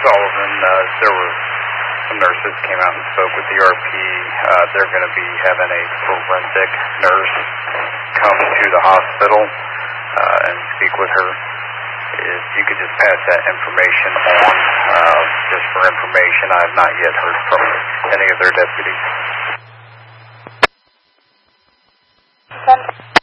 Sullivan. There were some nurses came out and spoke with the RP. They're going to be having a forensic nurse come to the hospital and speak with her. If you could just pass that information on, just for information. I have not yet heard from any of their deputies.